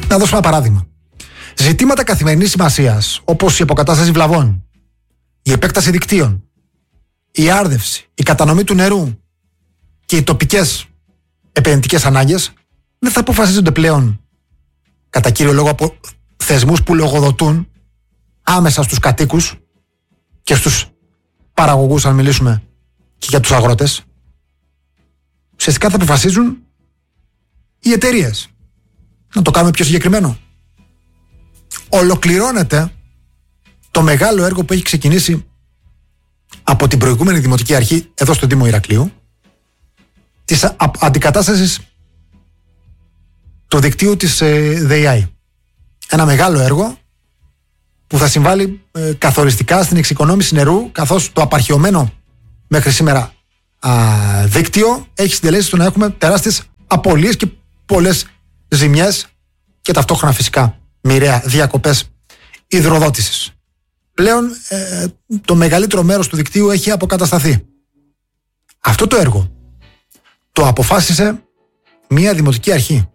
Να δώσω ένα παράδειγμα. Ζητήματα καθημερινής σημασίας, όπως η αποκατάσταση βλαβών, η επέκταση δικτύων, η άρδευση, η κατανομή του νερού και οι τοπικές επενδυτικές ανάγκες δεν θα αποφασίζονται πλέον κατά κύριο λόγο από θεσμούς που λογοδοτούν άμεσα στους κατοίκους και στους παραγωγούς, αν μιλήσουμε και για τους αγρότες. Ουσιαστικά θα αποφασίζουν οι εταιρείες. Να το κάνουμε πιο συγκεκριμένο. Ολοκληρώνεται το μεγάλο έργο που έχει ξεκινήσει από την προηγούμενη Δημοτική Αρχή εδώ στο Δήμο Ηρακλείου της αντικατάστασης του δικτύου της ΔΕΙΑΗ. Ένα μεγάλο έργο που θα συμβάλλει καθοριστικά στην εξοικονόμηση νερού, καθώς το απαρχαιωμένο μέχρι σήμερα δίκτυο έχει συντελέσει στο να έχουμε τεράστιες απώλειες και πολλές ζημιές και ταυτόχρονα φυσικά μοιραία διακοπές υδροδότησης. Πλέον το μεγαλύτερο μέρος του δικτύου έχει αποκατασταθεί. Αυτό το έργο το αποφάσισε μια Δημοτική Αρχή.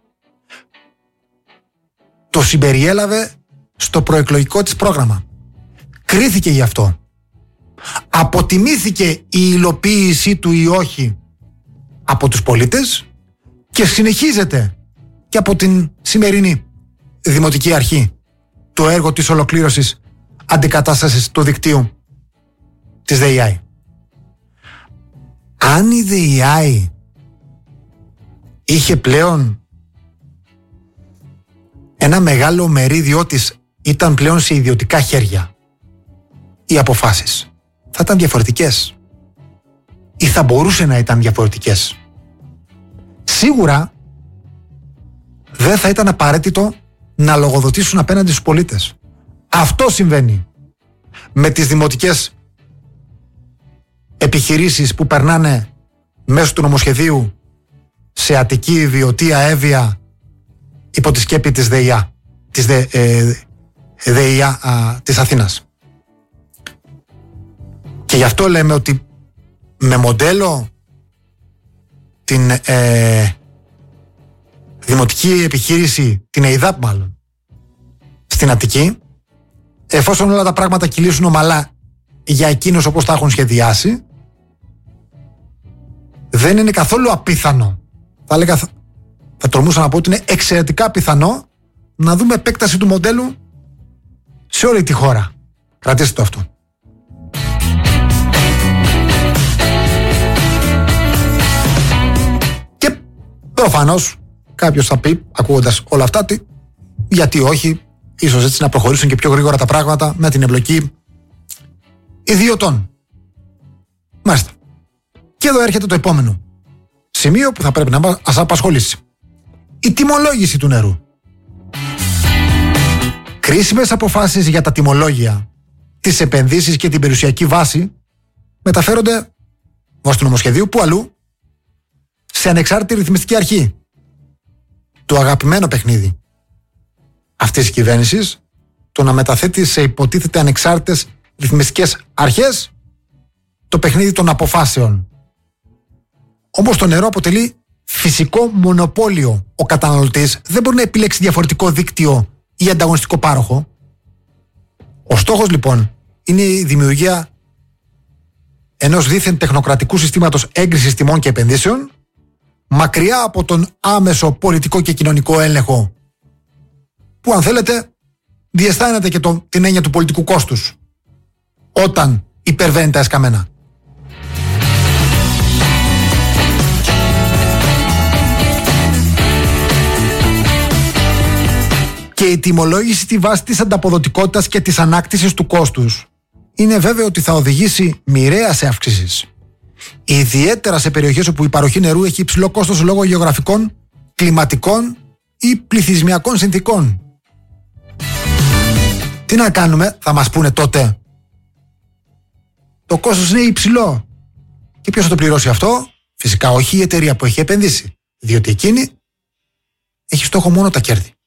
Το συμπεριέλαβε στο προεκλογικό της πρόγραμμα. Κρίθηκε γι' αυτό. Αποτιμήθηκε η υλοποίησή του ή όχι από τους πολίτες και συνεχίζεται και από την σημερινή Δημοτική Αρχή το έργο της ολοκλήρωσης αντικατάστασης του δικτύου της ΔΕΙΑΗ. Αν η ΔΕΙΑΗ είχε πλέον ένα μεγάλο μερίδιό της ήταν πλέον σε ιδιωτικά χέρια, οι αποφάσεις θα ήταν διαφορετικές ή θα μπορούσε να ήταν διαφορετικές. Σίγουρα δεν θα ήταν απαραίτητο να λογοδοτήσουν απέναντι στους πολίτες. Αυτό συμβαίνει με τις δημοτικές επιχειρήσεις που περνάνε μέσω του νομοσχεδίου σε Αττική, Βιωτία, Εύβοια υπό τη σκέπη της ΔΕΙΑ, της Αθήνας. Και γι' αυτό λέμε ότι με μοντέλο την δημοτική επιχείρηση, την ΕΙΔΑΠ μάλλον, στην Αττική, εφόσον όλα τα πράγματα κυλήσουν ομαλά για εκείνους όπως τα έχουν σχεδιάσει, δεν είναι καθόλου απίθανο. Θα έλεγα, θα τολμούσα να πω ότι είναι εξαιρετικά πιθανό να δούμε επέκταση του μοντέλου σε όλη τη χώρα. Κρατήστε το αυτό. Και προφανώς κάποιος θα πει, ακούγοντας όλα αυτά, γιατί όχι, ίσως έτσι να προχωρήσουν και πιο γρήγορα τα πράγματα με την εμπλοκή ιδιωτών. Μάλιστα. Και εδώ έρχεται το επόμενο σημείο που θα πρέπει να μας απασχολήσει. Η τιμολόγηση του νερού. Κρίσιμες αποφάσεις για τα τιμολόγια, τις επενδύσεις και την περιουσιακή βάση μεταφέρονται βάσει του νομοσχεδίου που αλλού σε ανεξάρτητη ρυθμιστική αρχή. Το αγαπημένο παιχνίδι αυτής της κυβέρνησης, το να μεταθέτει σε υποτίθεται ανεξάρτητες ρυθμιστικές αρχές το παιχνίδι των αποφάσεων. Όμως το νερό αποτελεί φυσικό μονοπόλιο. Ο καταναλωτής δεν μπορεί να επιλέξει διαφορετικό δίκτυο ή ανταγωνιστικό πάροχο. Ο στόχος λοιπόν είναι η δημιουργία ενός δίθεν τεχνοκρατικού συστήματος έγκρισης τιμών και επενδύσεων, μακριά από τον άμεσο πολιτικό και κοινωνικό έλεγχο που, αν θέλετε, διαισθάνεται και την έννοια του πολιτικού κόστους όταν υπερβαίνει τα εσκαμμένα. Και η τιμολόγηση στη βάση της ανταποδοτικότητας και της ανάκτησης του κόστους είναι βέβαιο ότι θα οδηγήσει μοιραία σε αυξήσεις. Ιδιαίτερα σε περιοχές όπου η παροχή νερού έχει υψηλό κόστος λόγω γεωγραφικών, κλιματικών ή πληθυσμιακών συνθήκων. Τι να κάνουμε, θα μας πούνε τότε. Το κόστος είναι υψηλό. Και ποιος θα το πληρώσει αυτό? Φυσικά όχι η εταιρεία που έχει επενδύσει, διότι εκείνη έχει στόχο μόνο τα κέρδη.